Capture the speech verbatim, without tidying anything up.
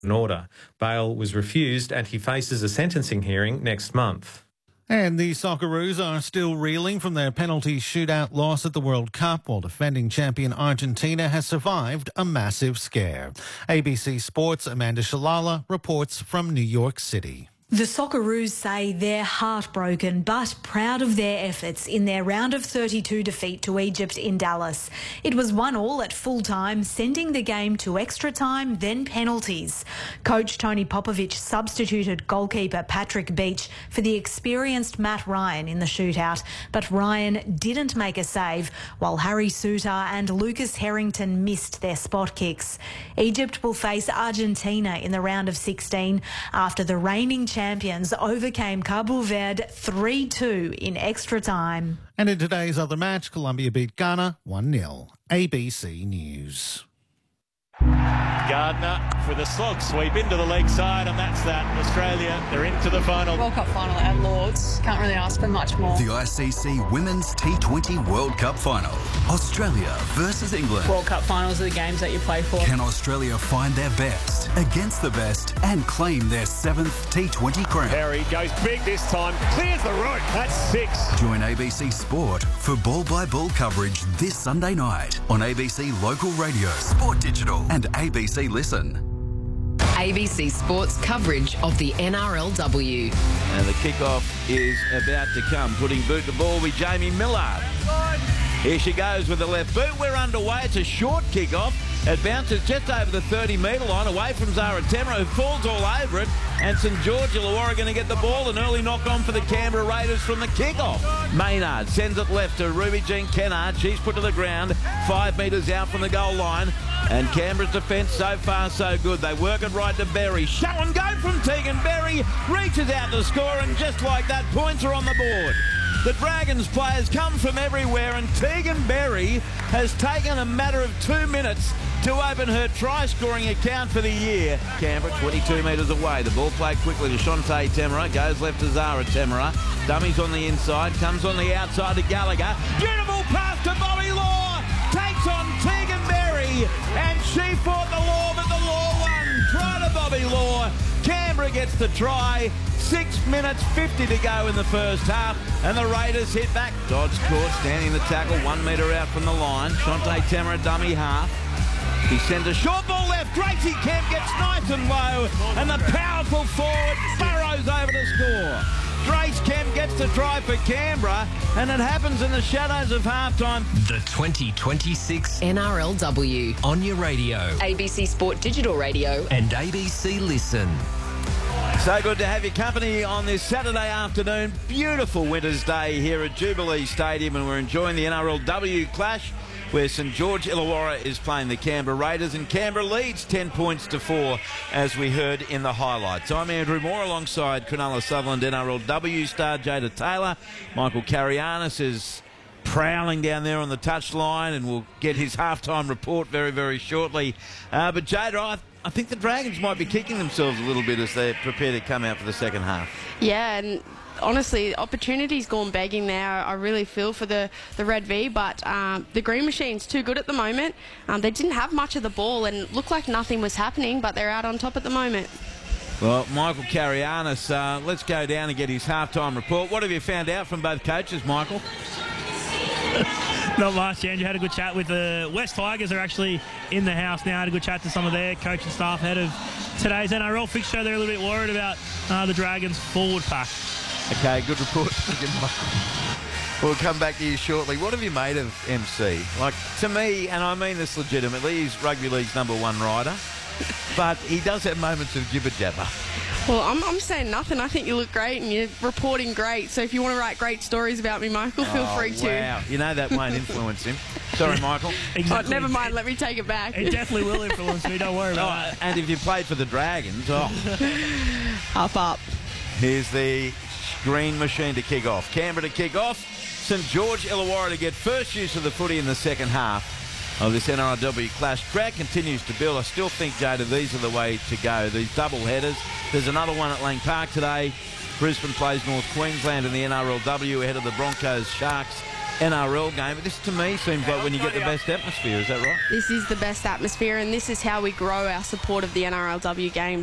an order. Bail was refused and he faces a sentencing hearing next month. And the Socceroos are still reeling from their penalty shootout loss at the World Cup, while defending champion Argentina has survived a massive scare. A B C Sports' Amanda Shalala reports from New York City. The Socceroos say they're heartbroken but proud of their efforts in their round of thirty-two defeat to Egypt in Dallas. It was one all at full time, sending the game to extra time, then penalties. Coach Tony Popovich substituted goalkeeper Patrick Beach for the experienced Matt Ryan in the shootout, but Ryan didn't make a save, while Harry Suter and Lucas Harrington missed their spot kicks. Egypt will face Argentina in the round of sixteen after the reigning champions champions overcame Cabo Verde three two in extra time. And in today's other match, Colombia beat Ghana one nil. A B C News. Gardner for the slog sweep into the leg side, and that's that. Australia, they're into the final. World Cup final at Lords. Can't really ask for much more. The I C C Women's T twenty World Cup final. Australia versus England. World Cup finals are the games that you play for. Can Australia find their best against the best and claim their seventh T twenty crown? Perry goes big this time, clears the road. That's six. Join A B C Sport for ball by ball coverage this Sunday night on A B C Local Radio, Sport Digital and A B C Listen. A B C Sports coverage of the N R L W. And the kickoff is about to come. Putting boot to ball with Jamie Millard. Here she goes with the left boot. We're underway. It's a short kickoff. It bounces just over the thirty metre line, away from Zara Temra, who falls all over it. And St George Illawarra going to get the ball. An early knock on for the Canberra Raiders from the kickoff. Maynard sends it left to Ruby Jean Kennard. She's put to the ground, five metres out from the goal line. And Canberra's defence so far so good. They work it right to Berry. Show and go from Tegan Berry. Reaches out to score, and just like that, points are on the board. The Dragons players come from everywhere, and Tegan Berry has taken a matter of two minutes to open her try-scoring account for the year. Canberra twenty-two metres away. The ball played quickly to Shantae Temera. Goes left to Zara Temera. Dummies on the inside. Comes on the outside to Gallagher. Beautiful pass to Bobby Law. Takes on Tegan Berry. And she fought the Law, but the Law won. Try to Bobby Law. Canberra gets the try. Six minutes fifty to go in the first half, and the Raiders hit back. Dodds caught, standing in the tackle, one metre out from the line. Shantae Temera, dummy half. He sends a short ball left. Gracie Kemp gets nice and low, and the powerful forward burrows over to score. Grace Kemp gets the try for Canberra, and it happens in the shadows of halftime. The twenty twenty-six N R L W on your radio, A B C Sport Digital Radio and A B C Listen. So good to have your company on this Saturday afternoon. Beautiful winter's day here at Jubilee Stadium, and we're enjoying the N R L W clash where St George Illawarra is playing the Canberra Raiders, and Canberra leads ten points to four, as we heard in the highlights. I'm Andrew Moore alongside Cronulla Sutherland N R L W star Jada Taylor. Michael Carianis is prowling down there on the touchline, and we'll get his halftime report very, very shortly. Uh, but Jada, I I think the Dragons might be kicking themselves a little bit as they prepare to come out for the second half. Yeah, and honestly, opportunity's gone begging now. I really feel for the, the Red V, but um, the Green Machine's too good at the moment. Um, they didn't have much of the ball and looked like nothing was happening, but they're out on top at the moment. Well, Michael Carianis, uh, let's go down and get his halftime report. What have you found out from both coaches, Michael? Not much, Andrew. Had a good chat with the West Tigers. Are actually in the house now. Had a good chat to some of their coaching staff ahead of today's N R L fixture. They're a little bit worried about uh, the Dragons' forward pack. Okay, good report. We'll come back to you shortly. What have you made of M C? Like, to me, and I mean this legitimately, he's rugby league's number one rider, but he does have moments of jibber jabber. Well, I'm, I'm saying nothing. I think you look great and you're reporting great. So if you want to write great stories about me, Michael, feel oh, free to. Wow, you know that won't influence him. Sorry, Michael. Exactly. Oh, never mind, let me take it back. It definitely will influence me, don't worry about oh, that. And if you played for the Dragons, oh. Up, up. Here's the Green Machine to kick off. Canberra to kick off. St George Illawarra to get first use of the footy in the second half of this N R L W clash. Drag continues to build. I still think, Jada, these are the way to go. These double headers. There's another one at Lang Park today. Brisbane plays North Queensland in the N R L W ahead of the Broncos Sharks N R L game. But this, to me, seems like when you get the best atmosphere. Is that right? This is the best atmosphere, and this is how we grow our support of the N R L W game.